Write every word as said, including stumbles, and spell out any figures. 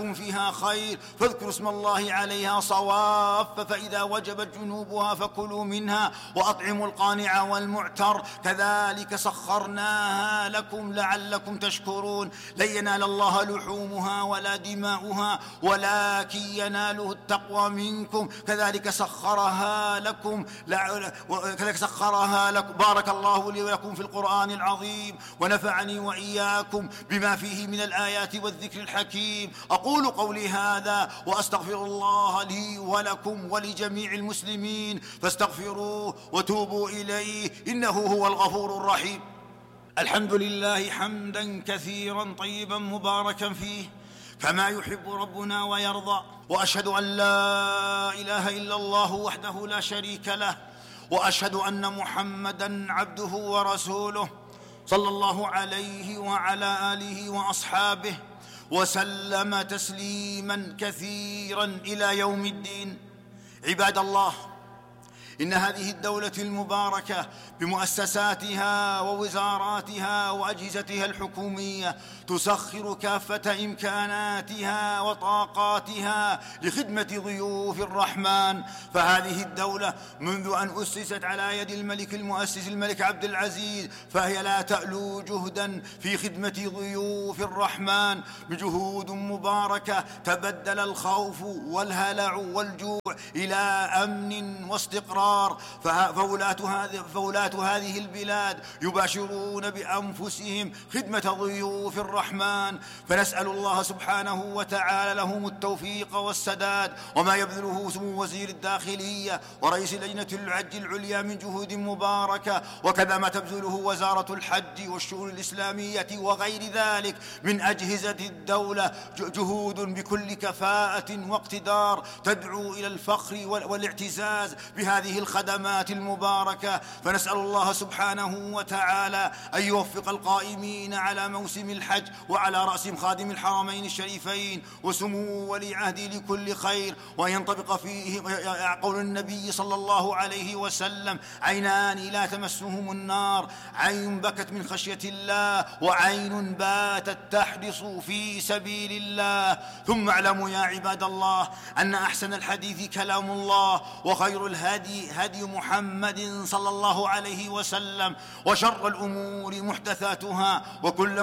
فيها خير فاذكروا اسم الله عليها صواف، فإذا وجبت جنوبها فكلوا منها وأطعموا القانع والمعتر، كذلك سخرناها لكم لعلكم تشكرون. لن ينال الله لحومها ولا دماؤها ولكن يناله التقوى منكم، كذلك سخرها لكم كذلك سخرها لكم. بارك الله لي ولكم في القرآن العظيم، ونفعني وإياكم بما فيه من الآيات والذكر الحكيم. أقول قولي هذا وأستغفر الله لي ولكم ولجميع المسلمين، فاستغفروه وتوبوا إليه إنه هو الغفور الرحيم. الحمد لله حمدا كثيرا طيبا مباركا فيه كما يحب ربنا ويرضى، وأشهد أن لا إله إلا الله وحده لا شريك له، وأشهد أن محمدا عبده ورسوله صلى الله عليه وعلى آله وأصحابه وسلم تسليما كثيرا إلى يوم الدين. عباد الله، إن هذه الدولة المباركة بمؤسساتها ووزاراتها وأجهزتها الحكومية تسخر كافة إمكاناتها وطاقاتها لخدمة ضيوف الرحمن. فهذه الدولة منذ أن أسست على يد الملك المؤسس الملك عبد العزيز فهي لا تألو جهدا في خدمة ضيوف الرحمن بجهود مباركة تبدل الخوف والهلع والجوع إلى أمن واستقرار. فولاة هذه, فولاة هذه البلاد يباشرون بأنفسهم خدمة ضيوف الرحمن، فنسأل الله سبحانه وتعالى لهم التوفيق والسداد. وما يبذله سمو وزير الداخلية ورئيس لجنة الحج العليا من جهود مباركة، وكذا ما تبذله وزارة الحج والشؤون الإسلامية وغير ذلك من أجهزة الدولة، جهود بكل كفاءة واقتدار تدعو إلى الفخر والاعتزاز بهذه الخدمات المباركة. فنسأل الله سبحانه وتعالى أن يوفق القائمين على موسم الحج وعلى رأسهم خادم الحرمين الشريفين وسمو ولي عهده لكل خير، وأن ينطبق فيه قول النبي صلى الله عليه وسلم: عينان لا تمسهم النار، عين بكت من خشية الله وعين باتت تحرص في سبيل الله. ثم اعلموا يا عباد الله أن أحسن الحديث كلام الله، وخير الهدي هدي محمد صلى الله عليه وسلم، وشر الأمور محدثاتها، وكل